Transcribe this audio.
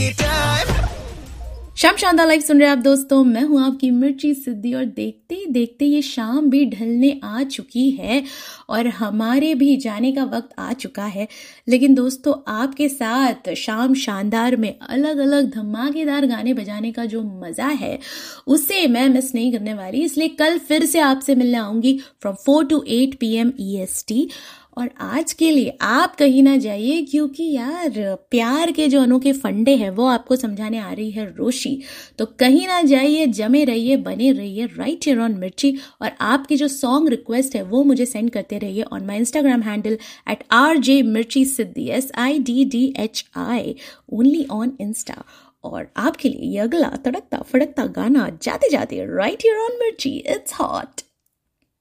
शाम शानदार लाइव सुन रहे हैं आप दोस्तों। मैं हूं आपकी मिर्ची सिद्धि और देखते ही देखते ये शाम भी ढलने आ चुकी है और हमारे भी जाने का वक्त आ चुका है। लेकिन दोस्तों, आपके साथ शाम शानदार में अलग अलग धमाकेदार गाने बजाने का जो मजा है उसे मैं मिस नहीं करने वाली। इसलिए कल फिर से आपसे मिलने आऊंगी फ्रॉम 4 to 8 PM EST। और आज के लिए आप कहीं ना जाइए, क्योंकि यार प्यार के जो अनोखे फंडे हैं वो आपको समझाने आ रही है रोशी। तो कहीं ना जाइए, जमे रहिए, बने रहिए राइट हियर ऑन मिर्ची। और आपकी जो सॉन्ग रिक्वेस्ट है वो मुझे सेंड करते रहिए on my Instagram handle @RJMirchiSiddhi SIDDHI only on Insta. और आपके लिए ये अगला तड़कता फड़कता गाना जाते जाते राइट हियर ऑन मिर्ची, इट्स हॉट।